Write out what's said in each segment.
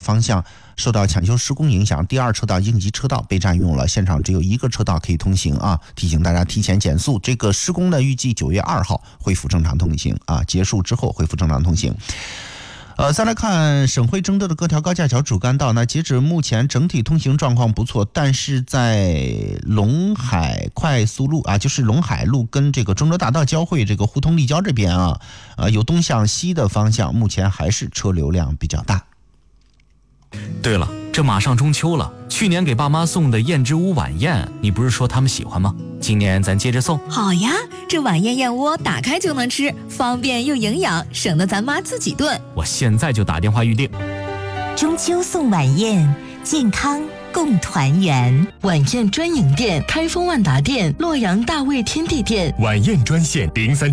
方向受到抢修施工影响，第二车道应急车道被占用了，现场只有一个车道可以通行啊，提醒大家提前减速。这个施工呢，预计9月2号恢复正常通行啊，结束之后恢复正常通行。再来看省会征得的各条高架桥主干道，那截止目前整体通行状况不错，但是在陇海快速路啊，就是陇海路跟这个中州大道交汇这个胡同立交这边啊，有东向西的方向，目前还是车流量比较大。 对了，这马上中秋了，去年给爸妈送的燕之屋晚宴，你不是说他们喜欢吗？今年咱接着送。 好呀，这晚宴燕窝打开就能吃，方便又营养，省得咱妈自己炖。 我现在就打电话预定。 中秋送晚宴，健康共团圆。 晚宴专营店：开封万达店、洛阳大味天地店。 晚宴专线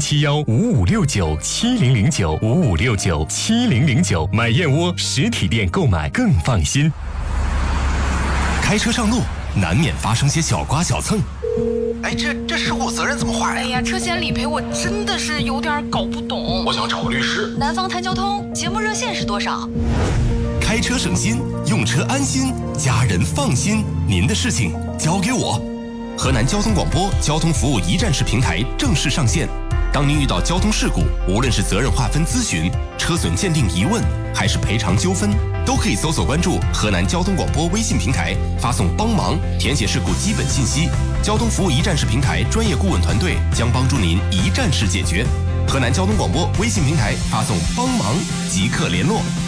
03715569700955697009，买燕窝实体店购买更放心。开车上路难免发生些小刮小蹭。 哎，这事故责任怎么划呀？ 哎呀，车险理赔我真的是有点搞不懂。 我想找个律师。 南方谈交通节目热线是多少？ 开车省心，用车安心，家人放心，您的事情交给我。河南交通广播交通服务一站式平台正式上线。当您遇到交通事故，无论是责任划分咨询、车损鉴定疑问，还是赔偿纠纷，都可以搜索关注河南交通广播微信平台，发送帮忙，填写事故基本信息。交通服务一站式平台专业顾问团队将帮助您一站式解决。河南交通广播微信平台发送帮忙即刻联络。